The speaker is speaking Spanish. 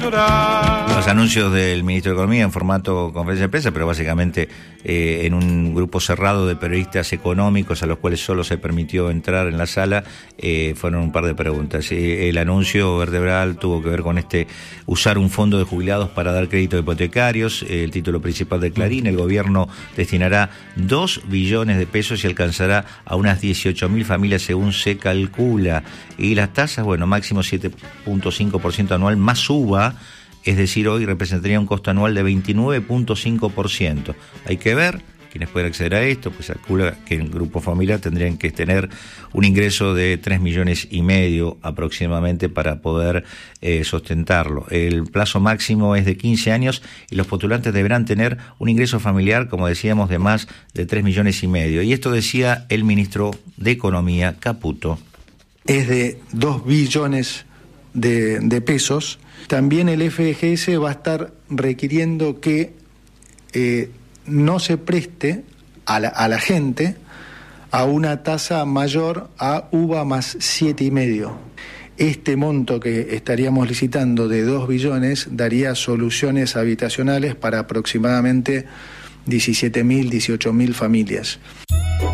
llorar. Los anuncios del ministro de Economía en formato conferencia de prensa, pero básicamente en un grupo cerrado de periodistas económicos a los cuales solo se permitió entrar en la sala, fueron un par de preguntas. El anuncio vertebral tuvo que ver con usar un fondo de jubilados para dar créditos hipotecarios. El título principal de Clarín: el gobierno destinará 2 billones de pesos y alcanzará a unas 18.000 familias según se calcula. Y las tasas, bueno, máximo 7.5% anual más UVA, es decir, hoy representaría un costo anual de 29.5%. Hay que ver quienes pueden acceder a esto, pues calcula que en grupo familiar tendrían que tener un ingreso de 3,5 millones aproximadamente para poder sustentarlo. El plazo máximo es de 15 años y los postulantes deberán tener un ingreso familiar, como decíamos, de más de 3,5 millones. Y esto decía el ministro de Economía, Caputo. Es de 2 billones de pesos. También el FGS va a estar requiriendo que no se preste a la gente a una tasa mayor a UVA más 7,5. Este monto que estaríamos licitando de 2 billones daría soluciones habitacionales para aproximadamente 17.000, 18.000 familias.